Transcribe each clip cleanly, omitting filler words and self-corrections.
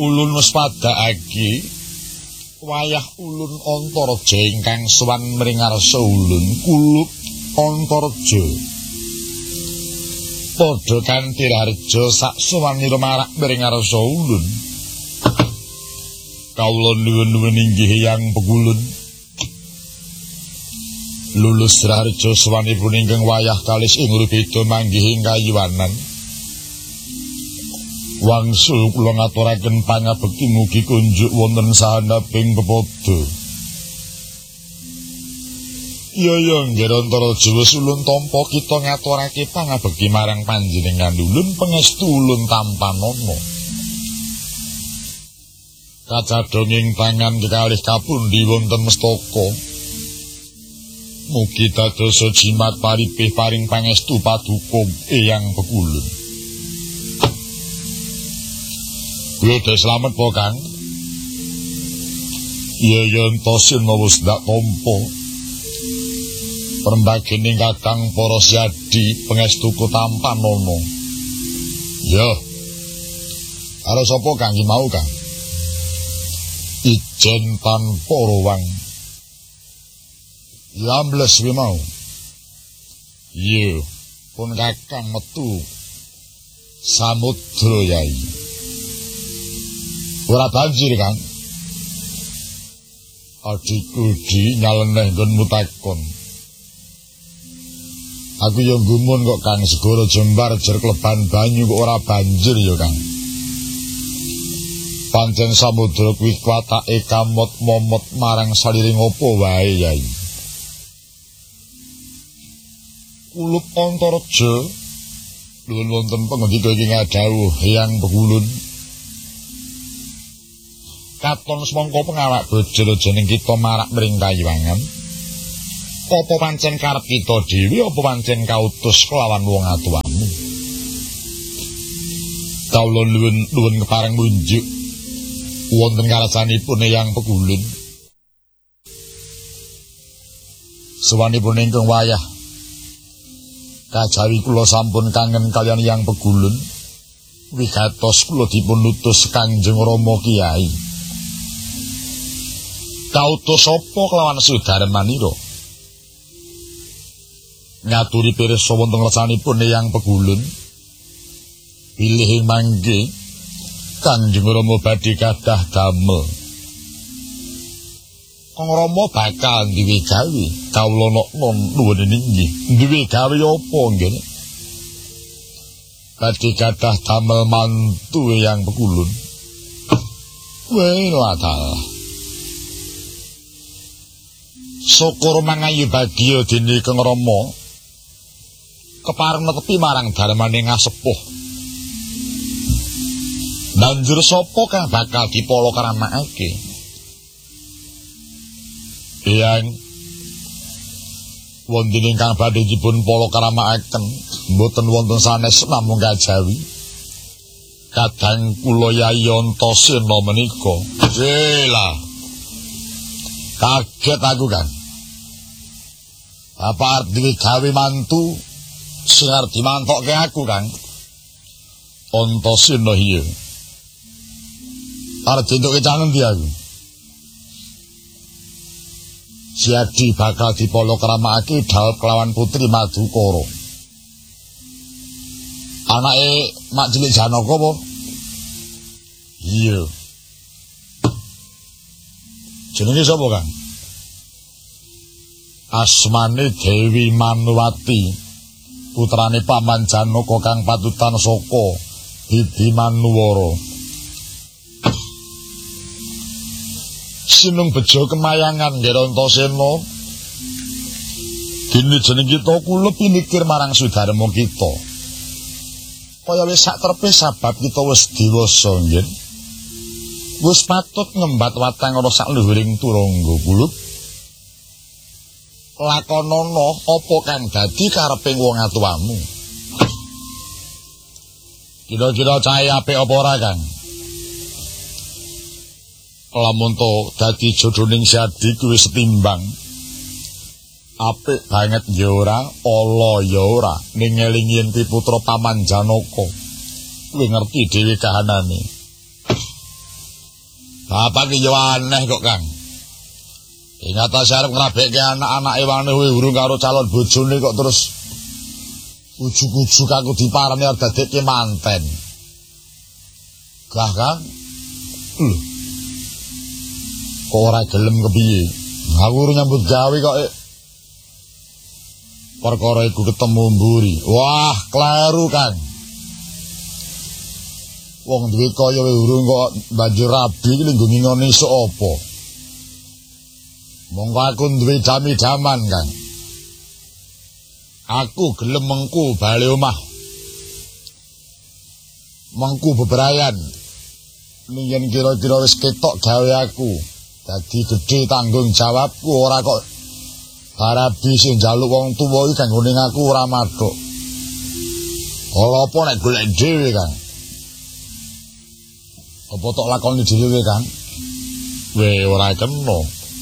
Ulun wis padhakake wayah ulun Antareja ingkang sowan mringarsa ulun Kulup Antareja. Padha kanthi harja sak sowanira marak mringarsa ulun. Kawula nuwun-nuwun inggih Hyang Pegulun. Lulus harja sowanipun ingkang wayah kalis ing Rubeda manggih ing Kayuwanan. Wangsul kula ngaturaken pangabekti mugi kunjuk wonten sahandaping pepodo. Iya nggih Antareja wis ulun tampa kita ngaturake pangabekti marang panjenengan ulun pangestu ulun tampanana. Kacadhonging tangan kekalih kapundi wonten mestaka. Mugi dados jimat paripih paring pangestu paduka Eyang Pegulun. Kuwi slamet po Kang. Iya yen tosin wis ndak tampa. Perembagening Kakang para Syadi pangestuku tampanana. Ya. Karo sapa Kang iki mau Kang? Ijen tanpa ruwang. Lambles wi mau. Iya, pun Kakang metu samudra yai. Ora banjir Kang. Adikku di nyaleneh nggonmu takon. Aku yang gumun kok Kang segara Jembar jer kleban banyu kok ora banjir ya Kang. Pancen samudra kuwi watake kamot momot marang saliring apa wae Yai. Kulup Antareja nuwun wonten pangandika iki ngadhawuh Hyang Pegulun. Katon semangka pengawak bojo-bojoning kita marak mring Kayuwangan. Apa pancen karep kita dhewe apa pancen kautus kelawan wong atuwamu? Kawula nuwun kepareng munjuk wonten karasanipun Hyang Pegulun. Sawanipun ingkang wayah kajawi kula sampun kangen kaliyan Hyang Pegulun. Wigatos kula dipun utus Kanjeng Rama Kyai. Kautus apa kelawan Sudarmanira? Ngaturi pirsa wonten lesanipun Hyang Pegulun. Pilih mangke Kanjeng Rama badhe kadah damel. Kang Rama bakal duwe gawe kawula nuwun inggih. Duwe gawe apa nggih? Badhe kadah damel mantu Hyang Pegulun. Walah. Syukur mangayu bagya dene Kang Rama. Kepareng netepi marang darmane ngasepuh. Banjur sapa kang bakal dipala karamakake? Eyang wonten ingkang badhe dipun pala karamakaken mboten wonten sanes namung kajawi. Kadang kula Yai Antasena menika. Jelah. Kaget aku Kang. Apa arti gawe mantu sing arep dimantokke aku Kang? Antasena iya. Arep entuk kecangen ndi aku? Jadi bakal dipolo keramakake dawuh kelawan putri Madukara. Anake mak cilik Janaka apa? Iya. Jenenge sapa Kang? Asmane Dewi Manuwati. Putrane Paman Janaka kang patutan saka Bibi Manuwara. Sinung bejo kemayangan nggih Antasena. Dene jeneng kita kulep mikir marang Sudarma kita. Kaya wis sak trepe sabab kita wis dewasa nggih. Wis patut ngembat watang ana sak luhuring turangga kulep. Lakonana apa kang dadi kareping wong atuwamu? Kira-kira cahaya apik apa ora Kang? Lamun to dadi jodoning Syadi kuwi setimbang. Apik banget ya ora, ala ya ora, ning elingi yen putra Paman Janaka. Kuwi ngerti dhewe kahanane. Bapak ki yo aneh kok, Kang. Ingat arep ngrabekke anak-anake wani urung karo calon bojone kok terus ujug-ujug aku diparani arep dadekke manten. Gah, Kang. Lho. Kok ora gelem kepiye? Aku urung nyambut gawe kok. Perkara iku ketemu mburi. Wah, kleru, Kang. Wong duwe kaya urung kok banjur rabi iki lho ngingoni iso apa? Monggo aku duwe jami-jaman, Kang. Aku gelem mengku bali omah. Mengku bebrayan. Yen kira-kira wis ketok gawe aku. Dadi gedhe tanggung jawabku ora kok barabi sing njaluk wong tuwa iki kanggone aku ora mathuk. Ora apa nek golek dhewe, Kang. Apa tok lakoni dhewe, Kang? Ora kena.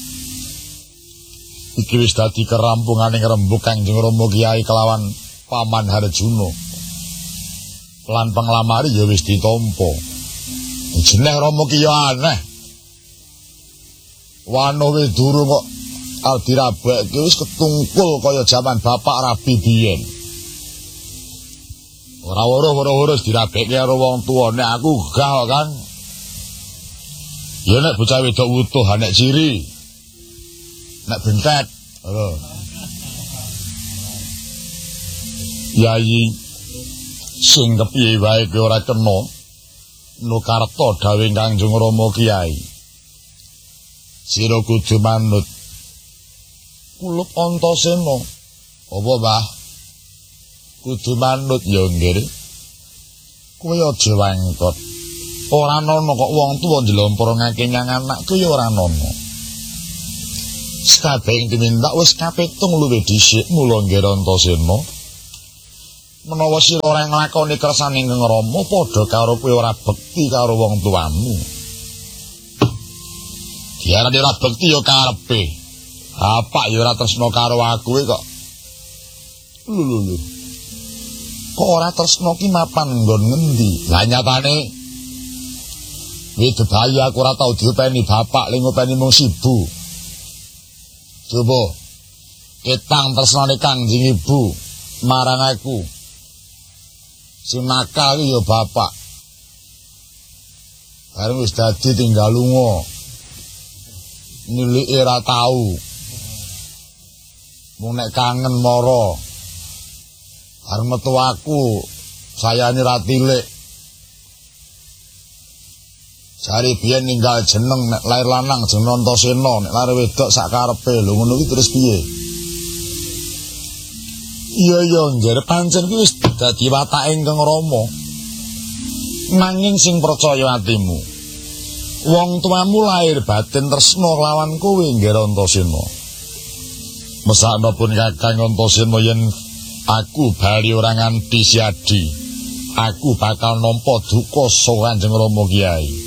Iki wis dadi kerampunganing rembug Kanjeng Rama Kyai kelawan Paman Harjuna. Lan penglamari ya wis ditampa. Jeneng Rama ki ya aneh. Wano wis durung kok arep dirabekke wis ketungkul kaya jaman bapak rabi biyen. Ora weruh dirabekke karo wong tuwa. Nek aku gah kok, Kang. Ya nek bocah wedok wutuh nek ciri. Nek bentet. Lho. Yai sing kepiye wae ki ora kena. Nukarta dawuh Kanjeng Rama Kyai. Sira kudu manut. Kulup Antasena. Apa, Mbah? Kudu manut ya, nggih. Kowe aja wangkot. Ora ana kok wong tuwa njlomporongake nyang anakku ya ora ana. Sakabeh diminta wis kapitung luwih dhisik mula nggih Antasena. Menawa sira ora nglakoni kersaning Kang Rama padha karo kowe ora bekti karo wong tuamu. Diarani ora bekti ya karepe. Bapak ya ora tresna karo aku kok. Lho. Kok ora tresna ki mapan nggon ngendi? Lah nyatane iki bahaya aku ora tau diopeni bapak ling ngopeni mung sibu. Coba ketang tresnane Kanjeng Ibu marang aku. Sing nakal ya bapak. Bareng wis dadi tinggal lunga. Nilike ora tau. Mung nek kangen mara. Bareng metu aku sayane ra tilik. Jare biyen ninggal jeneng nek lair lanang jeneng Antasena, nek lair wedok sak karepe. Lho ngono iki terus piye? Iya nggih pancen kuwi wis dadi watake Kang Rama. Nanging sing percaya atimu. Wong tuamu lair batin tresna lawan kowe nggih Antasena. Mesaknapun Kakang Antasena yen aku bali ora nganti siadi. Aku bakal nampa duka saka Kanjeng Rama Kyai.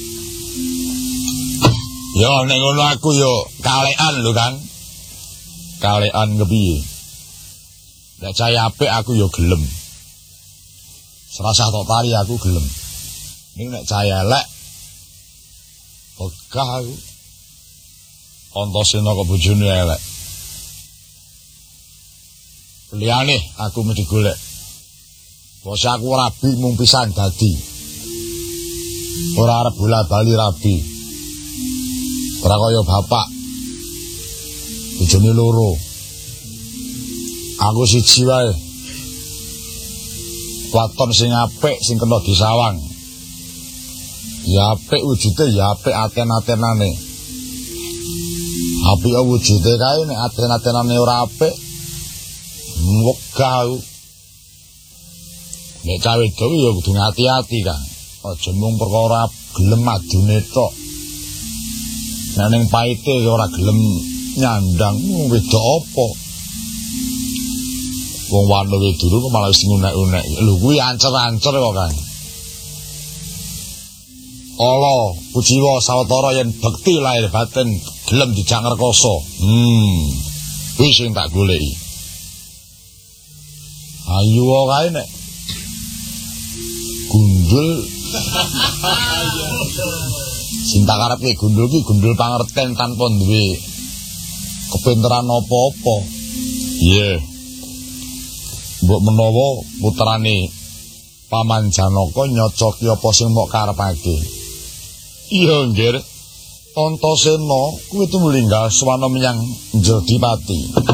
Ya nek ngono aku yo kalekan lho, Kang. Kalekan kepiye? Nek cah apik aku yo gelem. Serasa tok tari aku gelem. Ning nek cah elek begah aku. Antasena kok bojone elek. Liyane aku mesti golek. Bos aku rabi mung pisan dadi. Ora arep bola-bali rabi. Ora kaya bapak. Bojone loro. Aku siji wae. Waton sing apik sing kena disawang. Ya apik wujude ya apik aten-atenane. Apik wujude kae nek aten-atenane ora apik. Wegah. Nek cawe dhewe ya kudu ngati-ati, Kang. Aja mung perkara gelem adune tok. Nek ning paite ora gelem nyandang wedok apa? Wong wano weduru kok malah wis ngunek-unek. Lho kuwi ancer-ancer kok, Kang. Allah kuciwa sawetara yen bekti lair batin gelem dijak ngrekoso. Kuwi sing tak goleki. Ayo kae nek gundul Sinta karepke gundul ki gundul pangerten tanpa duwe kepinteran apa-apa. Iya. Mbok menawa putrane Paman Janaka nyocoki apa sing mok karepake. Iya, Nggih. Antasena kuwi tumulinggal swana menyang Jodipati.